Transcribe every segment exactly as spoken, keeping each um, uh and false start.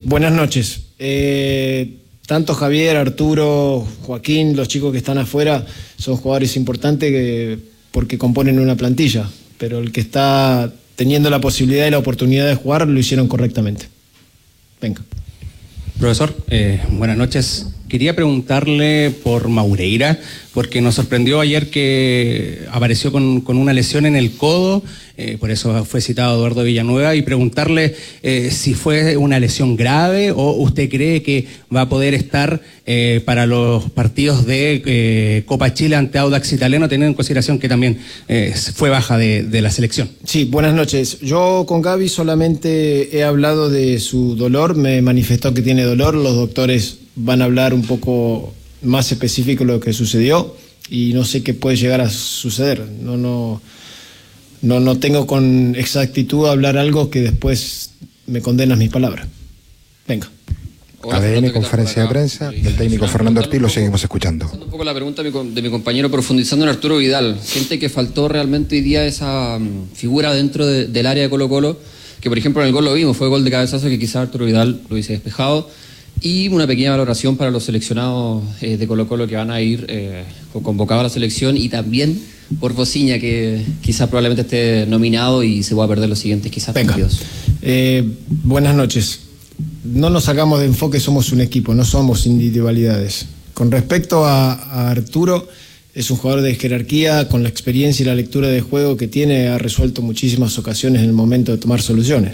buenas noches. Eh, tanto Javier, Arturo, Joaquín, los chicos que están afuera son jugadores importantes que, porque componen una plantilla, pero el que está teniendo la posibilidad y la oportunidad de jugar lo hicieron correctamente. Venga. Profesor, eh, buenas noches. Quería preguntarle por Maureira, porque nos sorprendió ayer que apareció con, con una lesión en el codo, eh, por eso fue citado Eduardo Villanueva, y preguntarle eh, si fue una lesión grave o usted cree que va a poder estar eh, para los partidos de eh, Copa Chile ante Audax Italiano, teniendo en consideración que también eh, fue baja de, de la selección. Sí, buenas noches. Yo con Gaby solamente he hablado de su dolor, me manifestó que tiene dolor, los doctores van a hablar un poco más específico de lo que sucedió y no sé qué puede llegar a suceder. No, no, no, no tengo con exactitud hablar algo que después me condenas mis palabras. Venga. A D N, conferencia de prensa del técnico Fernando Ortiz, lo seguimos escuchando. Un poco la pregunta de mi compañero, profundizando en Arturo Vidal. ¿Siente que faltó realmente hoy día esa um, figura dentro de, del área de Colo Colo? Que por ejemplo en el gol lo vimos, fue gol de cabezazo que quizás Arturo Vidal lo hubiese despejado. Y una pequeña valoración para los seleccionados eh, de Colo Colo que van a ir eh, convocados a la selección, y también por Bociña, que quizás probablemente esté nominado y se va a perder los siguientes quizás Venga. partidos. Eh, buenas noches. No nos sacamos de enfoque, somos un equipo, no somos individualidades. Con respecto a, a Arturo, es un jugador de jerarquía, con la experiencia y la lectura de juego que tiene, ha resuelto muchísimas ocasiones en el momento de tomar soluciones.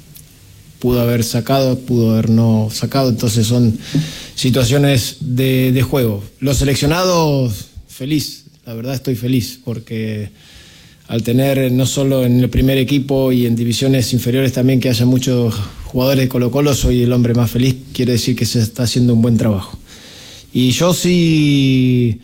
Pudo haber sacado, pudo haber no sacado, entonces son situaciones de, de juego. Los seleccionados, feliz, la verdad estoy feliz, porque al tener no solo en el primer equipo y en divisiones inferiores también que haya muchos jugadores de Colo Colo, soy el hombre más feliz, quiere decir que se está haciendo un buen trabajo. Y yo sí...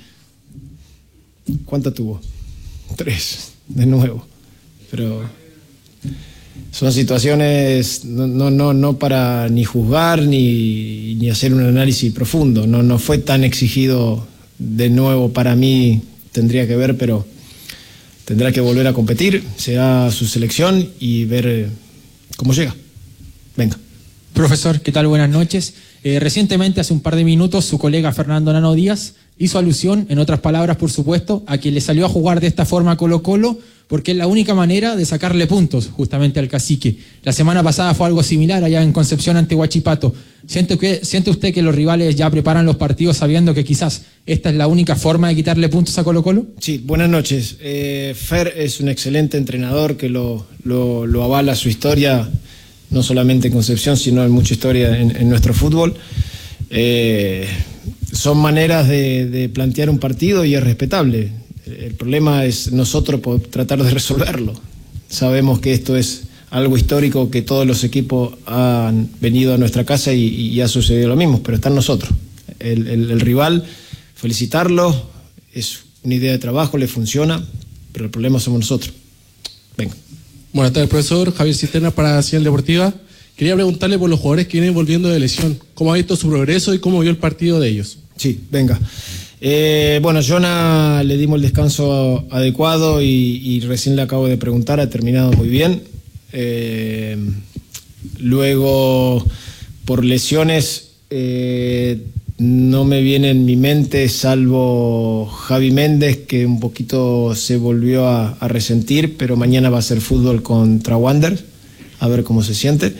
¿Cuánto tuvo? Tres, de nuevo, pero... Son situaciones no, no, no, no para ni juzgar ni, ni hacer un análisis profundo. No, no fue tan exigido de nuevo para mí, tendría que ver, pero tendrá que volver a competir, será su selección y ver cómo llega. Venga. Profesor, ¿qué tal? Buenas noches. Eh, recientemente, hace un par de minutos, su colega Fernando Nano Díaz hizo alusión, en otras palabras, por supuesto, a que le salió a jugar de esta forma a Colo Colo porque es la única manera de sacarle puntos justamente al cacique. La semana pasada fue algo similar allá en Concepción ante Huachipato. ¿Siente, que, ¿Siente usted que los rivales ya preparan los partidos sabiendo que quizás esta es la única forma de quitarle puntos a Colo Colo? Sí, buenas noches. Eh, Fer es un excelente entrenador que lo, lo, lo avala su historia, no solamente en Concepción, sino en mucha historia en, en nuestro fútbol. Eh, son maneras de, de plantear un partido y es respetable. El problema es nosotros tratar de resolverlo. Sabemos que esto es algo histórico, que todos los equipos han venido a nuestra casa y, y ha sucedido lo mismo, pero está en nosotros. El, el, el rival, felicitarlo, es una idea de trabajo, le funciona, pero el problema somos nosotros. Venga. Buenas tardes, profesor. Javier Cisterna para Señal Deportiva. Quería preguntarle por los jugadores que vienen volviendo de lesión. ¿Cómo ha visto su progreso y cómo vio el partido de ellos? Sí, venga. Eh, bueno, Jonah le dimos el descanso adecuado y, y recién le acabo de preguntar, ha terminado muy bien. Eh, luego, por lesiones, eh, no me viene en mi mente, salvo Javi Méndez, que un poquito se volvió a, a resentir, pero mañana va a ser fútbol contra Wander, a ver cómo se siente.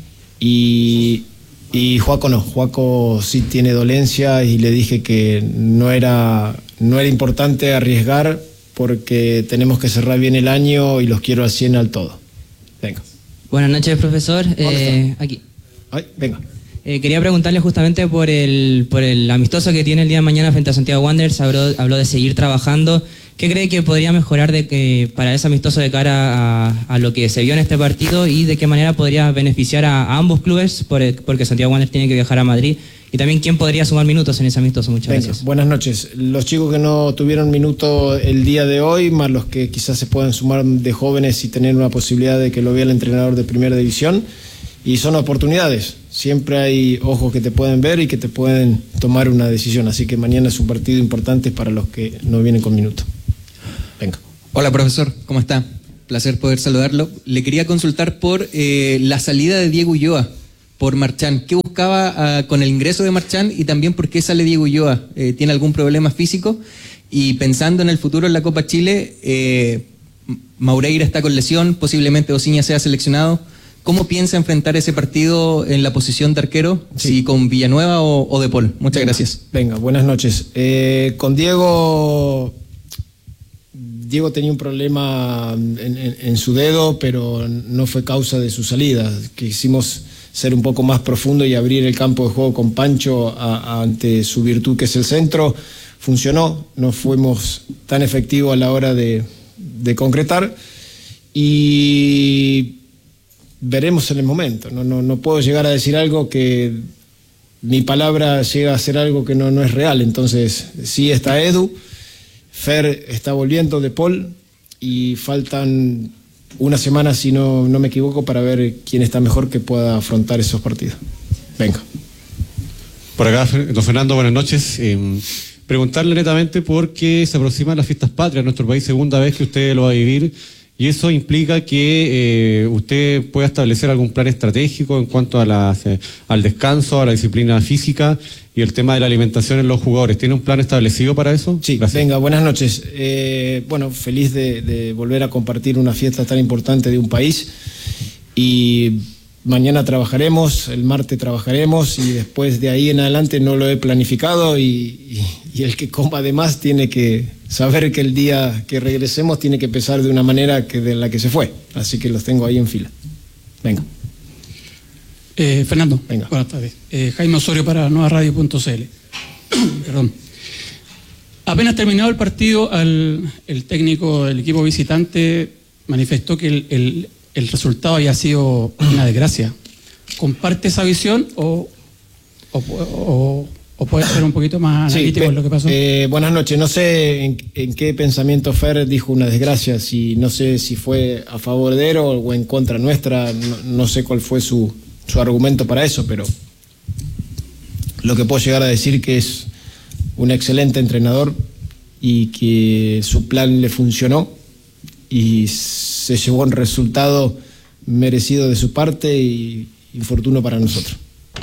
Y... Y Joaco no, Joaco sí tiene dolencia y le dije que no era, no era importante arriesgar porque tenemos que cerrar bien el año y los quiero al cien al todo. Venga. Buenas noches, profesor. Eh, aquí. Ay, venga. Eh, quería preguntarle justamente por el, por el amistoso que tiene el día de mañana frente a Santiago Wanderers. Habló, habló de seguir trabajando. ¿Qué cree que podría mejorar de que, para ese amistoso de cara a, a lo que se vio en este partido y de qué manera podría beneficiar a, a ambos clubes? Por el, porque Santiago Wanderers tiene que viajar a Madrid. Y también, ¿quién podría sumar minutos en ese amistoso? Muchas Venga, gracias. Buenas noches. Los chicos que no tuvieron minuto el día de hoy, más los que quizás se puedan sumar de jóvenes y tener una posibilidad de que lo vea el entrenador de primera división. Y son oportunidades. Siempre hay ojos que te pueden ver y que te pueden tomar una decisión. Así que mañana es un partido importante para los que no vienen con minuto. Venga. Hola, profesor, ¿cómo está? Placer poder saludarlo. Le quería consultar por eh, la salida de Diego Ulloa por Marchán. ¿Qué buscaba uh, con el ingreso de Marchán y también por qué sale Diego Ulloa? Eh, ¿Tiene algún problema físico? Y pensando en el futuro en la Copa Chile, eh, Maureira está con lesión, posiblemente Osiña sea seleccionado. ¿Cómo piensa enfrentar ese partido en la posición de arquero? Sí. ¿Si con Villanueva o, o De Paul? Muchas venga, gracias. Venga, buenas noches. Eh, con Diego... Diego tenía un problema en, en, en su dedo, pero no fue causa de su salida. Quisimos ser un poco más profundo y abrir el campo de juego con Pancho a, a, ante su virtud, que es el centro. Funcionó, no fuimos tan efectivos a la hora de, de concretar y veremos en el momento. No, no, no puedo llegar a decir algo que mi palabra llega a ser algo que no, no es real. Entonces, sí está Edu. Fer está volviendo, De Paul, y faltan una semana, si no, no me equivoco, para ver quién está mejor que pueda afrontar esos partidos. Venga. Por acá, don Fernando, buenas noches. Eh, preguntarle netamente por qué se aproximan las fiestas patrias en nuestro país, segunda vez que usted lo va a vivir, y eso implica que eh, usted pueda establecer algún plan estratégico en cuanto a las, eh, al descanso, a la disciplina física y el tema de la alimentación en los jugadores. ¿Tiene un plan establecido para eso? Sí, gracias. Venga, buenas noches. Eh, bueno, feliz de, de volver a compartir una fiesta tan importante de un país, y mañana trabajaremos, el martes trabajaremos, y después de ahí en adelante no lo he planificado, y, y, y el que coma de más tiene que saber que el día que regresemos tiene que empezar de una manera que de la que se fue. Así que los tengo ahí en fila. Venga. Eh, Fernando, venga. Buenas tardes. Eh, Jaime Osorio para nueva radio punto c l. Perdón. Apenas terminado el partido, al, el técnico del equipo visitante manifestó que el, el, el resultado había sido una desgracia. ¿Comparte esa visión o, o, o, o puede ser un poquito más analítico sí, en lo que pasó? Eh, buenas noches. No sé en, en qué pensamiento Fer dijo una desgracia, si no sé si fue a favor de él o en contra nuestra, no, no sé cuál fue su, su argumento para eso, pero lo que puedo llegar a decir que es un excelente entrenador y que su plan le funcionó y se llevó un resultado merecido de su parte y infortunio para nosotros.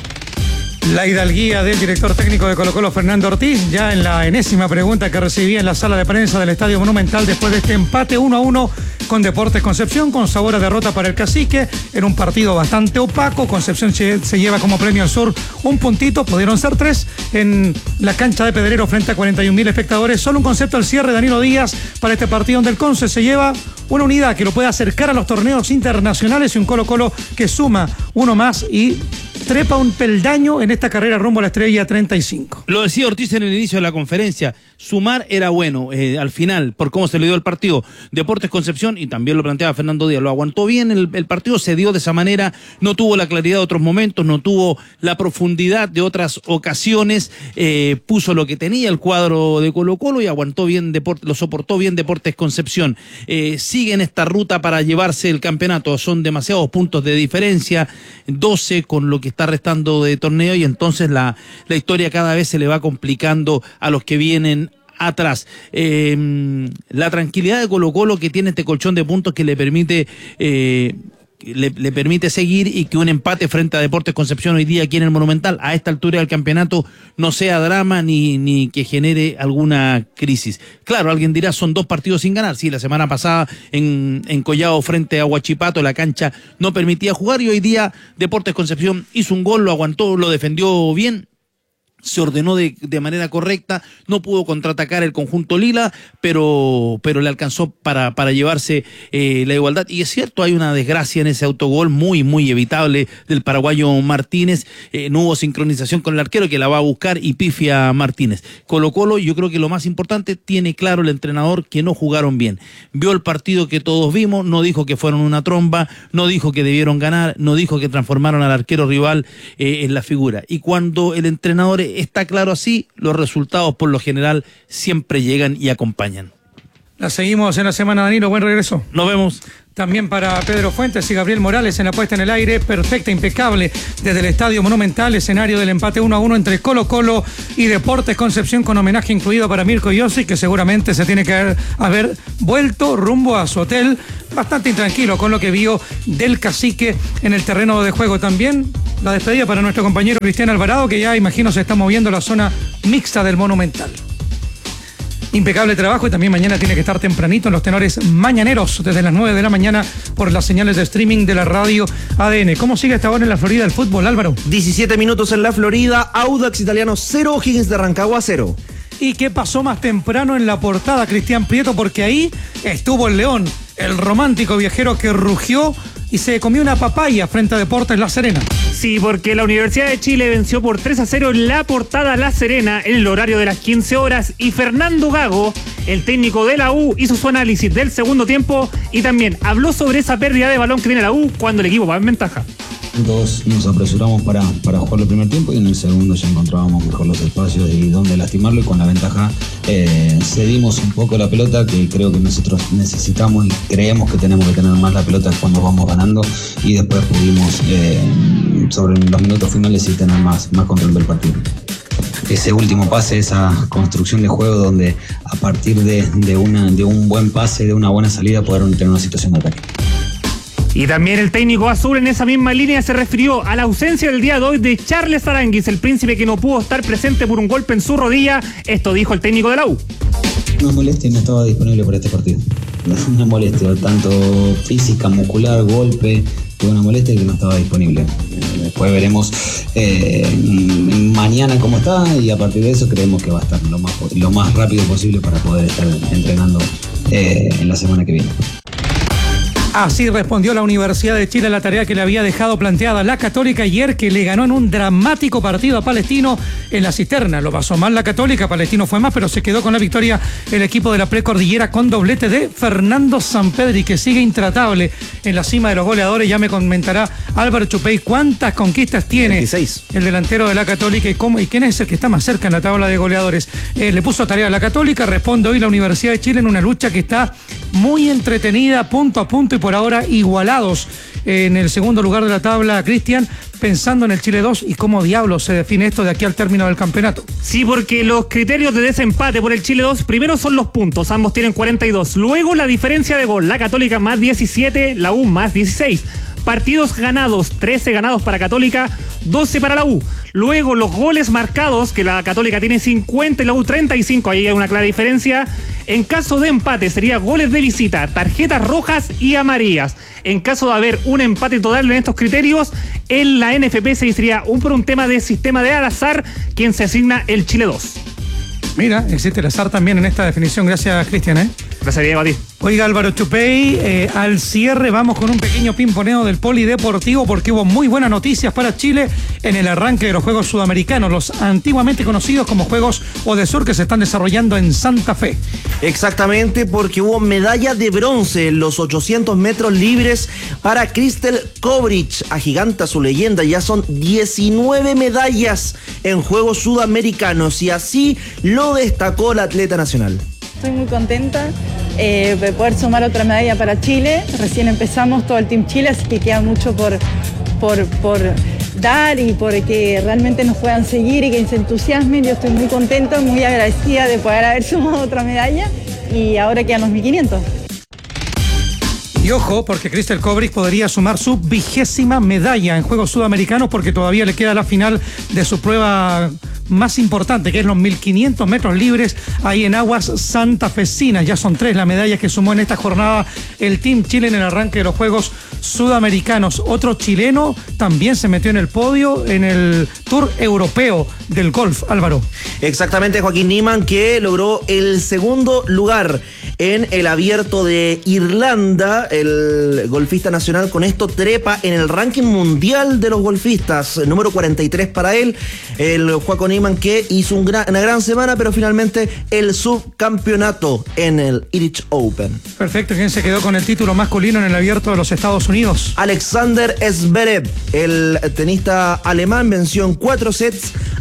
La hidalguía del director técnico de Colo-Colo, Fernando Ortiz, ya en la enésima pregunta que recibía en la sala de prensa del Estadio Monumental después de este empate uno a uno con Deportes Concepción, con sabor a derrota para el Cacique, en un partido bastante opaco. Concepción se lleva como premio al sur un puntito, pudieron ser tres, en la cancha de Pedrero frente a cuarenta y un mil espectadores. Solo un concepto al cierre, Danilo Díaz, para este partido donde el Conce se lleva una unidad que lo puede acercar a los torneos internacionales y un Colo-Colo que suma uno más y trepa un peldaño en esta carrera rumbo a la estrella treinta y cinco. Lo decía Ortiz en el inicio de la conferencia, sumar era bueno, eh, al final, por cómo se le dio el partido. Deportes Concepción, y también lo planteaba Fernando Díaz, lo aguantó bien, el, el partido se dio de esa manera, no tuvo la claridad de otros momentos, no tuvo la profundidad de otras ocasiones, eh, puso lo que tenía el cuadro de Colo-Colo y aguantó bien, Deport, lo soportó bien Deportes Concepción. Eh, sigue en esta ruta para llevarse el campeonato, son demasiados puntos de diferencia, doce con lo que está restando de torneo, y entonces la, la historia cada vez se le va complicando a los que vienen atrás. Eh, la tranquilidad de Colo-Colo, que tiene este colchón de puntos que le permite eh, le, le permite seguir, y que un empate frente a Deportes Concepción hoy día aquí en el Monumental a esta altura del campeonato no sea drama ni, ni que genere alguna crisis. Claro, alguien dirá, son dos partidos sin ganar. Sí, la semana pasada en, en Collao frente a Huachipato la cancha no permitía jugar, y hoy día Deportes Concepción hizo un gol, lo aguantó, lo defendió bien, se ordenó de, de manera correcta, no pudo contraatacar el conjunto lila, pero, pero le alcanzó para, para llevarse eh, la igualdad. Y es cierto, hay una desgracia en ese autogol muy, muy evitable del paraguayo Martínez. Eh, no hubo sincronización con el arquero, que la va a buscar y pifia Martínez. Colo-Colo, yo creo que lo más importante, tiene claro el entrenador que no jugaron bien. Vio el partido que todos vimos, no dijo que fueron una tromba, no dijo que debieron ganar, no dijo que transformaron al arquero rival eh, en la figura. Y cuando el entrenador está claro así, los resultados por lo general siempre llegan y acompañan. La seguimos en la semana, Danilo, buen regreso. Nos vemos. también para Pedro Fuentes y Gabriel Morales en la puesta en el aire, perfecta, impecable, desde el Estadio Monumental, escenario del empate uno a uno entre Colo Colo y Deportes Concepción, con homenaje incluido para Mirko Yossi, que seguramente se tiene que haber, haber vuelto rumbo a su hotel, bastante intranquilo con lo que vio del Cacique en el terreno de juego. También la despedida para nuestro compañero Cristian Alvarado, que ya imagino se está moviendo a la zona mixta del Monumental. Impecable trabajo, y también mañana tiene que estar tempranito en los tenores mañaneros desde las nueve de la mañana por las señales de streaming de la radio A D N. ¿Cómo sigue hasta ahora en la Florida el fútbol, Álvaro? diecisiete minutos en la Florida, Audax Italiano cero, O'Higgins de Rancagua cero. ¿Y qué pasó más temprano en la portada, Cristian Prieto? Porque ahí estuvo el León, el romántico viajero que rugió y se comió una papaya frente a Deportes La Serena. Sí, porque la Universidad de Chile venció por tres a cero en la Portada La Serena en el horario de las quince horas, y Fernando Gago, el técnico de la U, hizo su análisis del segundo tiempo y también habló sobre esa pérdida de balón que tiene la U cuando el equipo va en ventaja. Todos nos apresuramos para, para jugar el primer tiempo, y en el segundo ya encontrábamos mejor los espacios y dónde lastimarlo, y con la ventaja eh, cedimos un poco la pelota, que creo que nosotros necesitamos y creemos que tenemos que tener más la pelota cuando vamos ganando, y después pudimos eh, sobre los minutos finales sí tener más, más control del partido. Ese último pase, esa construcción de juego donde a partir de, de, una, de un buen pase, de una buena salida, poder tener una situación de ataque. Y también el técnico azul en esa misma línea se refirió a la ausencia del día de hoy de Charles Aranguis, el príncipe que no pudo estar presente por un golpe en su rodilla. Esto dijo el técnico de la U. Una molestia, no estaba disponible para este partido. Una molestia, tanto física, muscular, golpe, tuve una molestia que no estaba disponible. Después veremos eh, mañana cómo está, y a partir de eso creemos que va a estar lo más, lo más rápido posible para poder estar entrenando eh, en la semana que viene. Así respondió la Universidad de Chile a la tarea que le había dejado planteada la Católica ayer, que le ganó en un dramático partido a Palestino en la Cisterna. Lo pasó mal la Católica, Palestino fue más, pero se quedó con la victoria el equipo de la precordillera con doblete de Fernando Sampedri, que sigue intratable en la cima de los goleadores. Ya me comentará Álvaro Chupey cuántas conquistas tiene veintiséis el delantero de la Católica y cómo y quién es el que está más cerca en la tabla de goleadores. Eh, le puso tarea a la Católica, responde hoy la Universidad de Chile en una lucha que está muy entretenida, punto a punto, y por ahora igualados en el segundo lugar de la tabla, Cristian, pensando en el Chile dos y cómo diablos se define esto de aquí al término del campeonato. Sí, porque los criterios de desempate por el Chile dos, primero son los puntos, ambos tienen cuarenta y dos, luego la diferencia de gol, la Católica más diecisiete, la U más dieciséis. Partidos ganados, trece ganados para Católica, doce para la U. Luego los goles marcados, que la Católica tiene cincuenta y la U treinta y cinco, ahí hay una clara diferencia. En caso de empate sería goles de visita, tarjetas rojas y amarillas. En caso de haber un empate total en estos criterios, en la N F P se sería un, por un tema de sistema de al azar quien se asigna el Chile dos. Mira, existe el azar también en esta definición. Gracias, Cristian. ¿eh? Gracias, Diego, a ti. Oiga, Álvaro Chupey, eh, al cierre vamos con un pequeño pimponeo del polideportivo, porque hubo muy buenas noticias para Chile en el arranque de los Juegos Sudamericanos, los antiguamente conocidos como Juegos Odesur, que se están desarrollando en Santa Fe. Exactamente, porque hubo medalla de bronce en los ochocientos metros libres para Kristel Kovrich. Agiganta su leyenda, ya son diecinueve medallas en Juegos Sudamericanos, y así lo destacó la atleta nacional. Estoy muy contenta eh, de poder sumar otra medalla para Chile. Recién empezamos todo el Team Chile, así que queda mucho por, por, por dar y por que realmente nos puedan seguir y que se entusiasmen. Yo estoy muy contenta, muy agradecida de poder haber sumado otra medalla, y ahora quedan los mil quinientos. Y ojo, porque Kristel Kovrich podría sumar su vigésima medalla en Juegos Sudamericanos, porque todavía le queda la final de su prueba más importante, que es los mil quinientos metros libres ahí en aguas santafesinas. Ya son tres las medallas que sumó en esta jornada el Team Chile en el arranque de los Juegos Sudamericanos. Otro chileno también se metió en el podio en el Tour Europeo del Golf, Álvaro. Exactamente, Joaquín Niemann, que logró el segundo lugar en el Abierto de Irlanda. El golfista nacional con esto trepa en el ranking mundial de los golfistas, número cuarenta y tres para él. El Joaquín Niemann, que hizo un gran, una gran semana, pero finalmente el subcampeonato en el Irish Open. Perfecto, ¿quién se quedó con el título masculino en el Abierto de los Estados Unidos? Alexander Zverev, el tenista alemán, venció en cuatro sets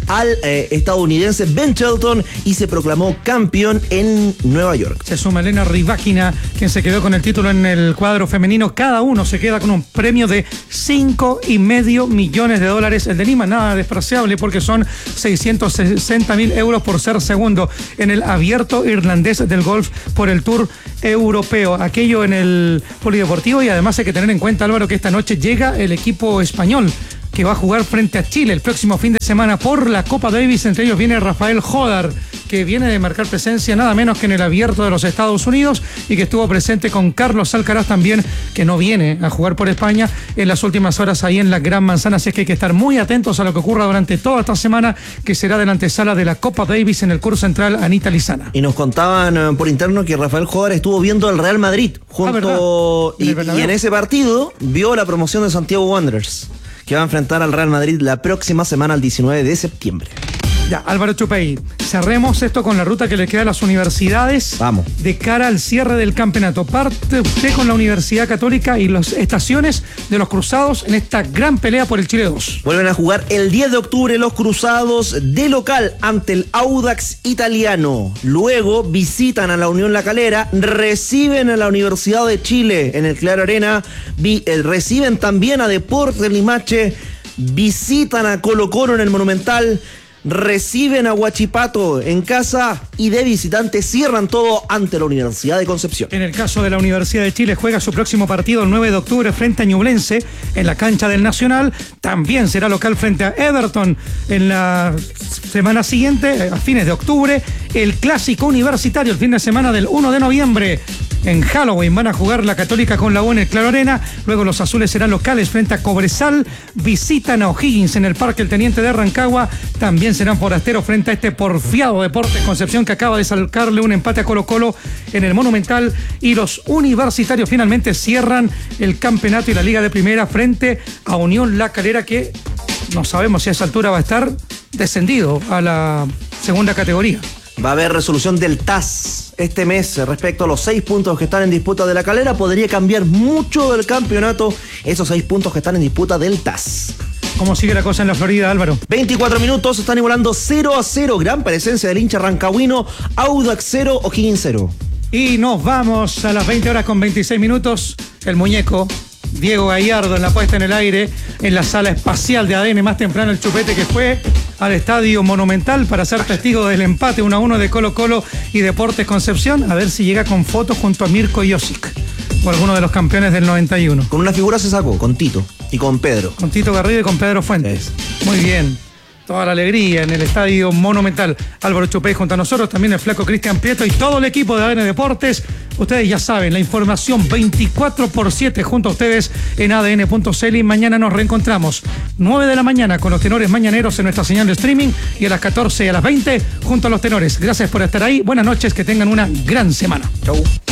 al eh, estadounidense Ben Shelton y se proclamó campeón en Nueva York. Se suma Elena Rybakina, quien se quedó con el título en el cuadro femenino. Cada uno se queda con un premio de cinco y medio millones de dólares. El de Lima nada despreciable porque son seiscientos sesenta mil euros por ser segundo en el abierto irlandés del golf por el Tour Europeo. Aquello en el polideportivo, y además hay que tener en cuenta, Álvaro, que esta noche llega el equipo español que va a jugar frente a Chile el próximo fin de semana por la Copa Davis. Entre ellos viene Rafael Jodar, que viene de marcar presencia nada menos que en el abierto de los Estados Unidos y que estuvo presente con Carlos Alcaraz también, que no viene a jugar por España en las últimas horas ahí en la Gran Manzana. Así es que hay que estar muy atentos a lo que ocurra durante toda esta semana, que será de la antesala de la Copa Davis en el curso central Anita Lizana. Y nos contaban eh, por interno que Rafael Jodar estuvo viendo al Real Madrid junto ah, y, y en ese partido vio la promoción de Santiago Wanderers, que va a enfrentar al Real Madrid la próxima semana, el diecinueve de septiembre. Ya, Álvaro Chupey, cerremos esto con la ruta que le queda a las universidades. Vamos. De cara al cierre del campeonato. Parte usted con la Universidad Católica y las estaciones de los Cruzados en esta gran pelea por el Chile dos. Vuelven a jugar el diez de octubre los Cruzados de local ante el Audax italiano. Luego visitan a la Unión La Calera, reciben a la Universidad de Chile en el Claro Arena, vi, eh, reciben también a Deportes Limache, visitan a Colo Colo en el Monumental, reciben a Huachipato en casa y de visitante cierran todo ante la Universidad de Concepción. En el caso de la Universidad de Chile, juega su próximo partido el nueve de octubre frente a Ñublense en la cancha del Nacional. También será local frente a Everton en la semana siguiente, a fines de octubre. El clásico universitario el fin de semana del uno de noviembre. En Halloween van a jugar la Católica con la U en el Claro Arena. Luego los azules serán locales frente a Cobresal. Visitan a O'Higgins en el Parque El Teniente de Rancagua. También serán forasteros frente a este porfiado Deportes Concepción, que acaba de sacarle un empate a Colo Colo en el Monumental. Y los universitarios finalmente cierran el campeonato y la Liga de Primera frente a Unión La Calera, que no sabemos si a esa altura va a estar descendido a la segunda categoría. Va a haber resolución del T A S este mes respecto a los seis puntos que están en disputa de La Calera. Podría cambiar mucho del campeonato esos seis puntos que están en disputa del T A S. ¿Cómo sigue la cosa en la Florida, Álvaro? veinticuatro minutos, están igualando cero a cero. Gran presencia del hincha rancagüino. Audax cero, O'Higgins cero. Y nos vamos a las veinte horas con veintiséis minutos. El muñeco Diego Gallardo en la puesta en el aire en la sala espacial de A D N. Más temprano el Chupete, que fue al Estadio Monumental para ser testigo del empate uno a uno de Colo Colo y Deportes Concepción. A ver si llega con fotos junto a Mirko Josic o alguno de los campeones del noventa y uno. Con una figura se sacó, con Tito y con Pedro. Con Tito Garrido y con Pedro Fuentes. Muy bien. Toda la alegría en el Estadio Monumental. Álvaro Chupey junto a nosotros, también el flaco Cristian Prieto y todo el equipo de A D N Deportes. Ustedes ya saben, la información veinticuatro por siete junto a ustedes en A D N punto C L. Y mañana nos reencontramos nueve de la mañana con los tenores mañaneros en nuestra señal de streaming y a las catorce y a las veinte junto a los tenores. Gracias por estar ahí. Buenas noches, que tengan una gran semana. Chau.